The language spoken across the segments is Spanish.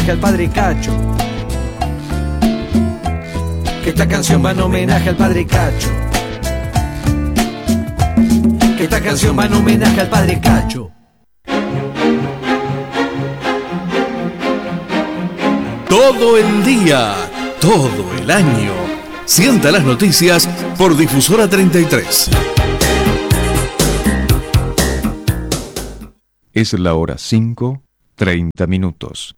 al padre Cacho. Que esta canción va en homenaje al padre Cacho. Que esta canción va en homenaje al padre Cacho. Todo el día, todo el año. Sienta las noticias por Difusora 33. Es la hora 5:30.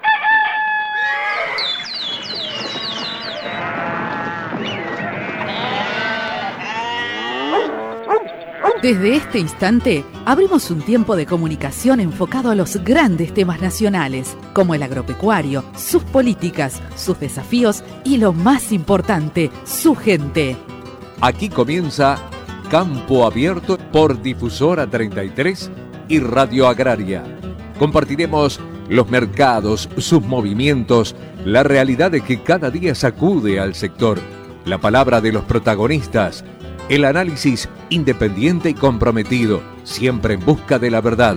Desde este instante, abrimos un tiempo de comunicación enfocado a los grandes temas nacionales, como el agropecuario, sus políticas, sus desafíos y, lo más importante, su gente. Aquí comienza Campo Abierto por Difusora 33 y Radio Agraria. Compartiremos los mercados, sus movimientos, la realidad de que cada día sacude al sector, la palabra de los protagonistas, el análisis independiente y comprometido, siempre en busca de la verdad.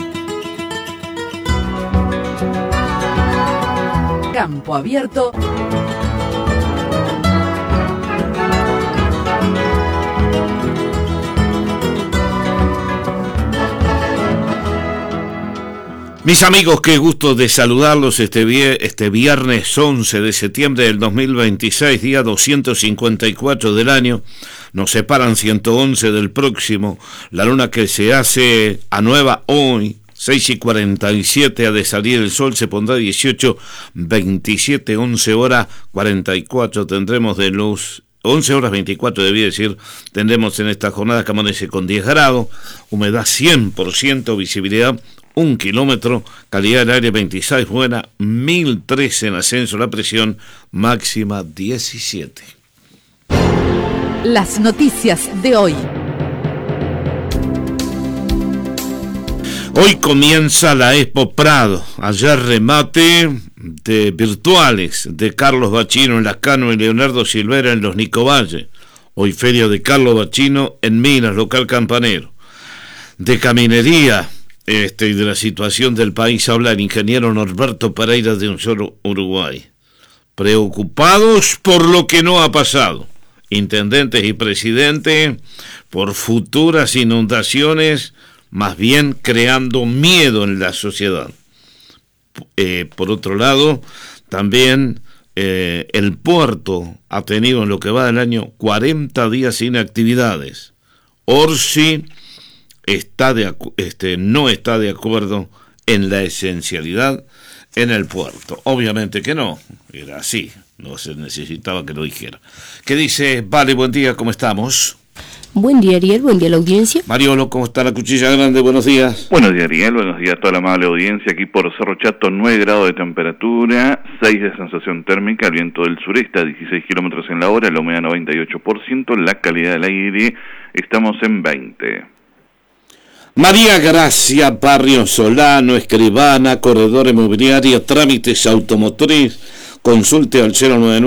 Campo Abierto. Mis amigos, qué gusto de saludarlos este viernes 11 de septiembre del 2026, día 254 del año. Nos separan 111 del próximo. La luna que se hace a nueva hoy, 6:47 ha de salir el sol, se pondrá 18:27, 11 horas 44 tendremos de luz. 11 horas 24 debía decir, tendremos en esta jornada que amanece con 10 grados, humedad 100%, visibilidad 1 kilómetro, calidad del aire 26 buena, 1013 en ascenso, la presión máxima 17. Las noticias de hoy. Hoy comienza la Expo Prado, ayer remate de virtuales de Carlos Bachino en Lascano y Leonardo Silvera en los Nicovalle. Hoy feria de Carlos Bachino en Minas, local Campanero. De caminería y de la situación del país habla el ingeniero Norberto Pereira de Un Solo Uruguay. Preocupados por lo que no ha pasado. Intendentes y presidentes por futuras inundaciones, más bien creando miedo en la sociedad. Por otro lado, también el puerto ha tenido en lo que va del año 40 días sin actividades. Orsi no está de acuerdo en la esencialidad en el puerto. Obviamente que no, era así, no se necesitaba que lo dijera. ¿Qué dice? Vale, buen día, ¿cómo estamos? Buen día, Ariel, buen día a la audiencia. Mariolo, ¿cómo está la cuchilla grande? Buenos días. Buenos días, Ariel, buenos días a toda la amable audiencia. Aquí por Cerro Chato, 9 grados de temperatura, 6 de sensación térmica, el viento del sureste a 16 kilómetros en la hora, la humedad 98%, la calidad del aire estamos en 20. María Gracia Barrio Solano, escribana, corredora inmobiliaria, trámites automotriz, consulte al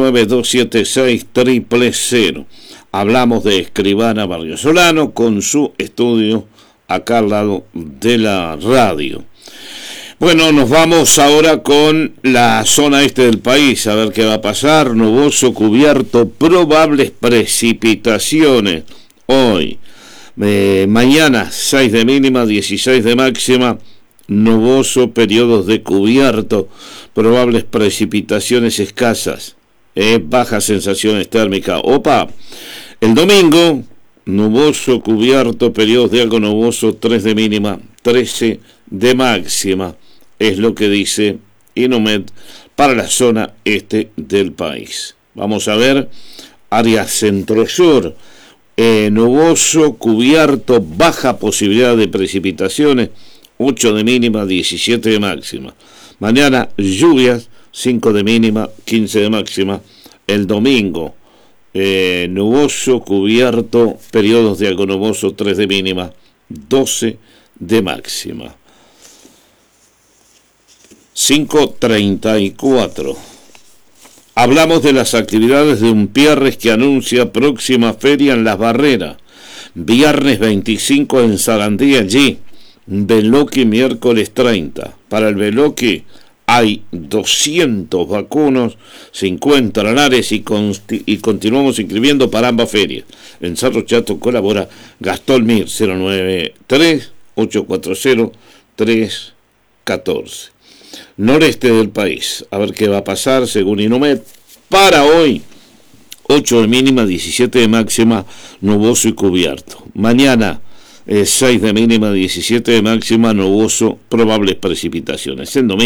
099-276-000. Hablamos de escribana Barrio Solano con su estudio acá al lado de la radio. Bueno, nos vamos ahora con la zona este del país, a ver qué va a pasar. Nuboso, cubierto, probables precipitaciones hoy. Mañana 6 de mínima, 16 de máxima, nuboso, periodos de cubierto, probables precipitaciones escasas, bajas sensaciones térmicas. El domingo, nuboso, cubierto, periodos de algo nuboso, 3 de mínima, 13 de máxima, es lo que dice Inomet para la zona este del país. Vamos a ver, área centro-sur. Nuboso, cubierto, baja posibilidad de precipitaciones, 8 de mínima, 17 de máxima. Mañana lluvias, 5 de mínima, 15 de máxima. El domingo, nuboso, cubierto, periodos de algo nuboso, 3 de mínima, 12 de máxima. 5:34. Hablamos de las actividades de Umpierres que anuncia próxima feria en Las Barreras. Viernes 25 en Sarandí, allí. Beloqui miércoles 30. Para el Beloqui hay 200 vacunos, 50 lanares y continuamos inscribiendo para ambas ferias. En Cerro Chato colabora Gastón Mir, 093-840-314. Noreste del país, a ver qué va a pasar según Inomet. Para hoy, 8 de mínima, 17 de máxima, nuboso y cubierto. Mañana, 6 de mínima, 17 de máxima, nuboso, probables precipitaciones. En domingo